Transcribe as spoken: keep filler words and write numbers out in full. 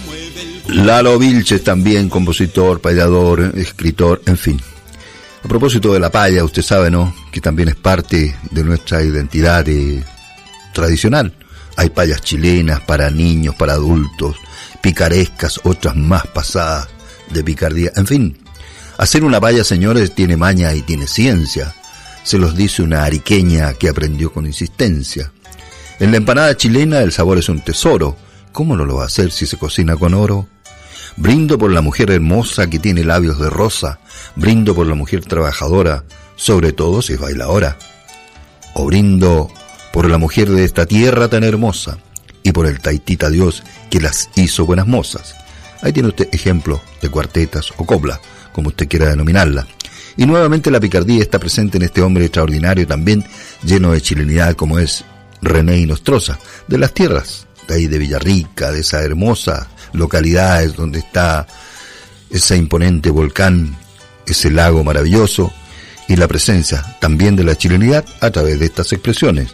Lalo Vilches también, compositor, payador, escritor, en fin. A propósito de la paya, usted sabe, ¿no?, que también es parte de nuestra identidad eh, tradicional. Hay payas chilenas para niños, para adultos, picarescas, otras más pasadas de picardía. En fin, hacer una paya, señores, tiene maña y tiene ciencia. Se los dice una ariqueña que aprendió con insistencia. En la empanada chilena el sabor es un tesoro. ¿Cómo no lo va a hacer si se cocina con oro? Brindo por la mujer hermosa que tiene labios de rosa. Brindo por la mujer trabajadora, sobre todo si es bailadora. O brindo por la mujer de esta tierra tan hermosa y por el taitita Dios que las hizo buenas mozas. Ahí tiene usted ejemplos de cuartetas o copla, como usted quiera denominarla. Y nuevamente la picardía está presente en este hombre extraordinario, también lleno de chilenidad, como es René Inostroza, de las tierras de ahí de Villarrica, de esas hermosas localidades donde está ese imponente volcán, ese lago maravilloso, y la presencia también de la chilenidad a través de estas expresiones.